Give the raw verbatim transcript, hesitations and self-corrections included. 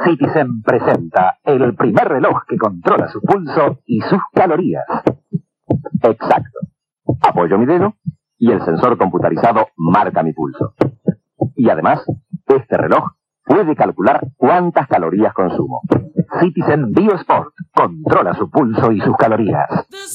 Citizen presenta el primer reloj que controla su pulso y sus calorías. Exacto. Apoyo mi dedo y el sensor computarizado marca mi pulso. Y además, este reloj puede calcular cuántas calorías consumo. Citizen BioSport controla su pulso y sus calorías.